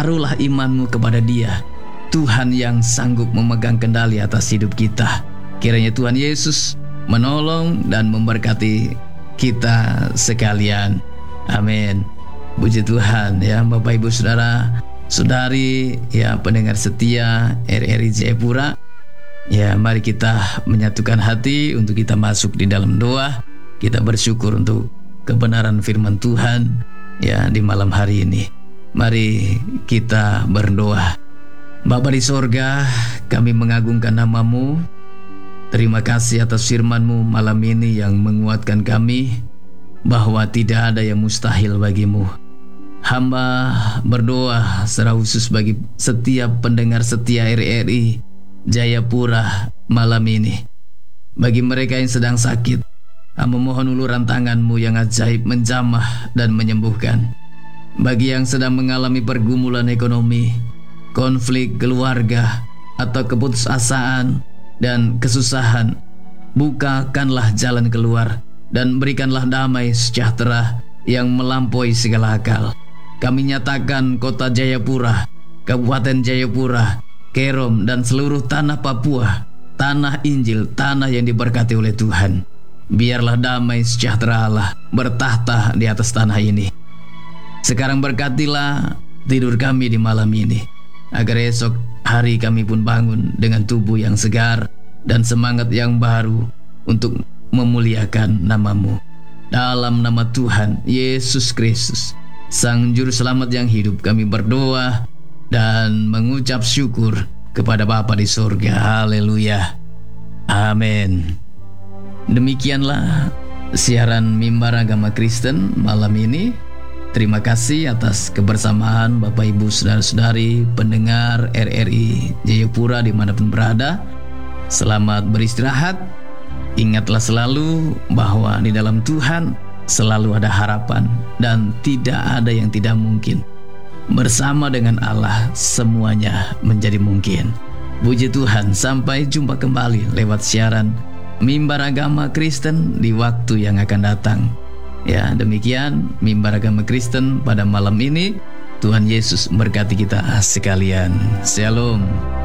taruhlah imanmu kepada Dia, Tuhan yang sanggup memegang kendali atas hidup kita. Kiranya Tuhan Yesus menolong dan memberkati kita sekalian. Amin. Puji Tuhan ya, Bapak Ibu Saudara Saudari ya, pendengar setia RRI Jayapura. Ya, mari kita menyatukan hati untuk kita masuk di dalam doa. Kita bersyukur untuk kebenaran firman Tuhan ya di malam hari ini. Mari kita berdoa. Bapa di sorga, kami mengagungkan nama-Mu. Terima kasih atas firman-Mu malam ini yang menguatkan kami bahwa tidak ada yang mustahil bagi-Mu. Hamba berdoa secara khusus bagi setiap pendengar setia RRI Jayapura malam ini. Bagi mereka yang sedang sakit, hamba mohon uluran tangan-Mu yang ajaib menjamah dan menyembuhkan. Bagi yang sedang mengalami pergumulan ekonomi, konflik keluarga, atau keputusasaan dan kesusahan, bukakanlah jalan keluar dan berikanlah damai sejahtera yang melampaui segala akal. Kami nyatakan kota Jayapura, Kabupaten Jayapura, Kerom, dan seluruh tanah Papua, tanah Injil, tanah yang diberkati oleh Tuhan. Biarlah damai sejahtera Allah bertahta di atas tanah ini. Sekarang berkatilah tidur kami di malam ini, agar esok hari kami pun bangun dengan tubuh yang segar dan semangat yang baru untuk memuliakan nama-Mu. Dalam nama Tuhan Yesus Kristus, Sang Juru Selamat yang hidup, kami berdoa dan mengucap syukur kepada Bapa di sorga. Haleluya. Amin. Demikianlah siaran Mimbar Agama Kristen malam ini. Terima kasih atas kebersamaan Bapak Ibu Saudara-saudari pendengar RRI Jayapura dimanapun berada. Selamat beristirahat. Ingatlah selalu bahwa di dalam Tuhan selalu ada harapan dan tidak ada yang tidak mungkin. Bersama dengan Allah semuanya menjadi mungkin. Puji Tuhan, sampai jumpa kembali lewat siaran Mimbar Agama Kristen di waktu yang akan datang. Ya, demikian Mimbar Agama Kristen pada malam ini. Tuhan Yesus memberkati kita sekalian. Shalom.